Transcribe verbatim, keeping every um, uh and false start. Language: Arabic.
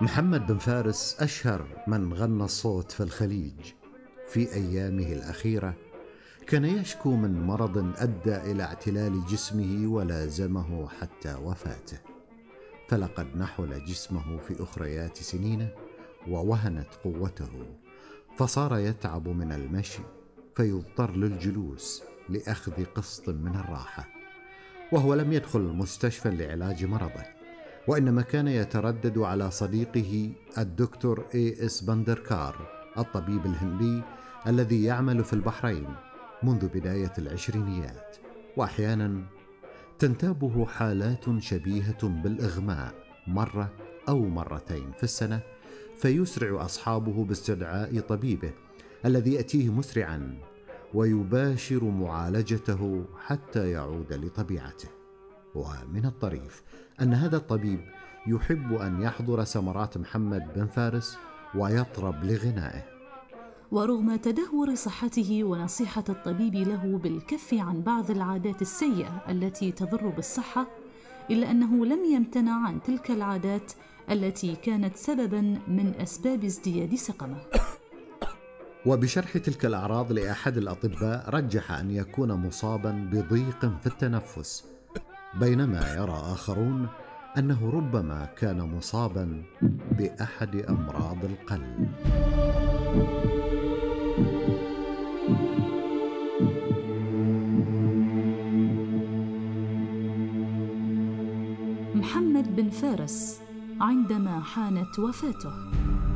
محمد بن فارس أشهر من غنى الصوت في الخليج. في أيامه الأخيرة كان يشكو من مرض أدى إلى اعتلال جسمه ولازمه حتى وفاته، فلقد نحل جسمه في أخريات سنينه ووهنت قوته، فصار يتعب من المشي فيضطر للجلوس لأخذ قسط من الراحة. وهو لم يدخل المستشفى لعلاج مرضه، وإنما كان يتردد على صديقه الدكتور إي إس بندركار الطبيب الهندي الذي يعمل في البحرين منذ بداية العشرينيات، وأحيانا تنتابه حالات شبيهة بالإغماء مرة أو مرتين في السنة، فيسرع أصحابه باستدعاء طبيبه الذي يأتيه مسرعا ويباشر معالجته حتى يعود لطبيعته. ومن الطريف أن هذا الطبيب يحب أن يحضر سمرات محمد بن فارس ويطرب لغنائه. ورغم تدهور صحته ونصيحة الطبيب له بالكف عن بعض العادات السيئة التي تضر بالصحة، إلا أنه لم يمتنع عن تلك العادات التي كانت سبباً من أسباب ازدياد سقمه. وبشرح تلك الأعراض لأحد الأطباء رجح أن يكون مصاباً بضيق في التنفس، بينما يرى آخرون أنه ربما كان مصاباً بأحد أمراض القلب. محمد بن فارس عندما حانت وفاته.